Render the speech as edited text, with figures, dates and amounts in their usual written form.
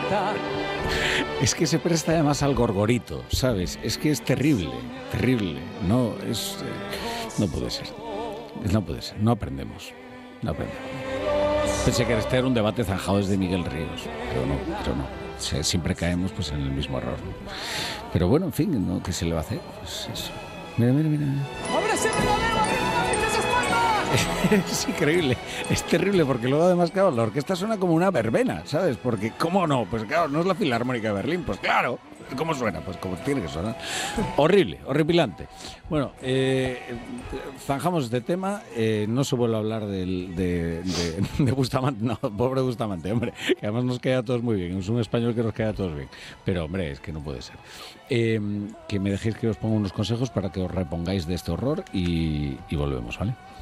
Es que se presta además al gorgorito, ¿sabes? Es que es terrible, terrible. No, no puede ser. No puede ser. No aprendemos. No aprendemos. Pensé que este era un debate zanjado desde Miguel Ríos, pero no. Siempre caemos pues en el mismo error, ¿no? Pero bueno, en fin, ¿no? ¿Qué se le va a hacer? Pues eso. Mira. Es increíble, es terrible, porque luego además, claro, la orquesta suena como una verbena, ¿sabes? Porque, ¿cómo no? Pues claro, no es la Filarmónica de Berlín, pues claro. ¿Cómo suena? Pues como tiene que sonar. Horrible, horripilante. Bueno, zanjamos este tema, no se vuelve a hablar de Bustamante, no, pobre Bustamante, hombre, que además nos queda a todos muy bien, es un español que nos queda a todos bien, pero hombre, es que no puede ser. Que me dejéis que os ponga unos consejos para que os repongáis de este horror y volvemos, ¿vale?